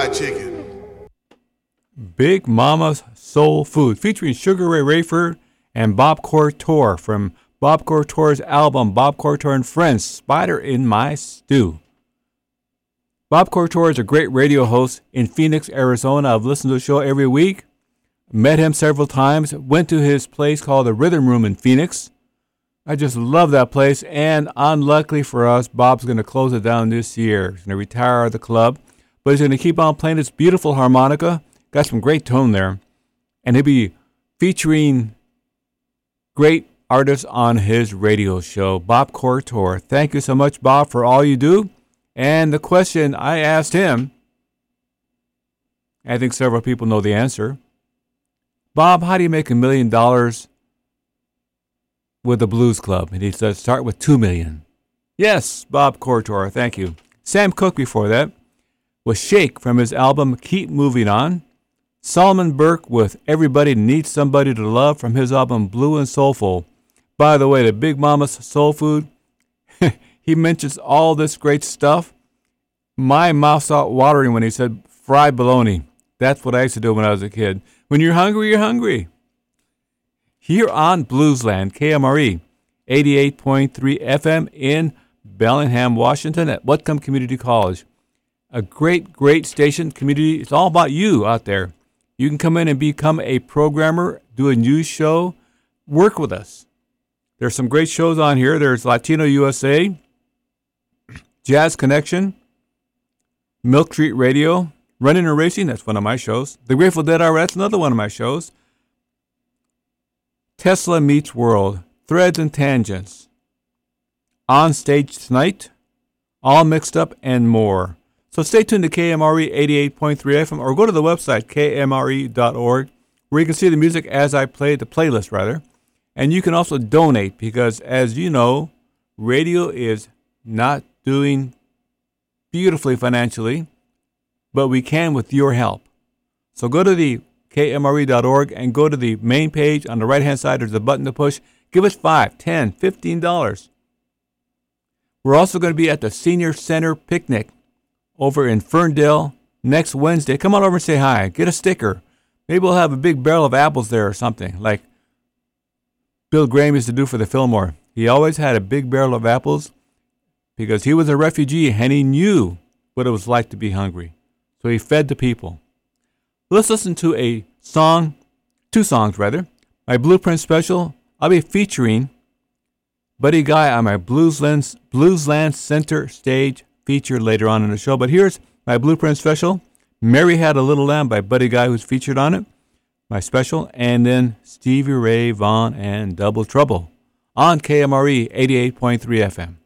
fried chicken. Big Mama's Soul Food, featuring Sugar Ray Rayford and Bob Couture from Bob Couture's album, Bob Couture and Friends, Spider in My Stew. Bob Couture is a great radio host in Phoenix, Arizona. I've listened to the show every week, met him several times, went to his place called the Rhythm Room in Phoenix. I just love that place, and unluckily for us, Bob's going to close it down this year. He's going to retire the club, but he's going to keep on playing his beautiful harmonica. Got some great tone there, and he'll be featuring great artists on his radio show. Bob Couture. Thank you so much, Bob, for all you do. And the question I asked him, I think several people know the answer. Bob, how do you make $1 million with the Blues Club? And he said, start with $2 million. Yes, Bob Couture, thank you. Sam Cooke before that was Shake from his album Keep Moving On. Solomon Burke with Everybody Needs Somebody to Love from his album Blue and Soulful. By the way, the Big Mama's Soul Food, he mentions all this great stuff. My mouth started watering when he said fried bologna. That's what I used to do when I was a kid. When you're hungry, you're hungry. Here on Bluesland, KMRE, 88.3 FM in Bellingham, Washington at Whatcom Community College. A great, great station community. It's all about you out there. You can come in and become a programmer, do a news show, work with us. There's some great shows on here. There's Latino USA, Jazz Connection, Milk Street Radio, Running and Racing, that's one of my shows. The Grateful Dead Hour, that's another one of my shows. Tesla Meets World, Threads and Tangents, On Stage Tonight, All Mixed Up, and more. So stay tuned to KMRE 88.3 FM or go to the website, kmre.org, where you can see the music as I play, the playlist rather. And you can also donate because, as you know, radio is not doing beautifully financially, but we can with your help. So go to the kmre.org and go to the main page. On the right-hand side, there's a button to push. Give us $5, $10, $15. We're also going to be at the Senior Center Picnic over in Ferndale next Wednesday. Come on over and say hi. Get a sticker. Maybe we'll have a big barrel of apples there or something, like Bill Graham used to do for the Fillmore. He always had a big barrel of apples because he was a refugee and he knew what it was like to be hungry. So he fed the people. Let's listen to a song, two songs rather. My Blueprint special, I'll be featuring Buddy Guy on my Bluesland Center stage feature later on in the show. But here's my Blueprint special, Mary Had a Little Lamb by Buddy Guy, who's featured on it, my special, and then Stevie Ray Vaughan and Double Trouble on KMRE 88.3 FM.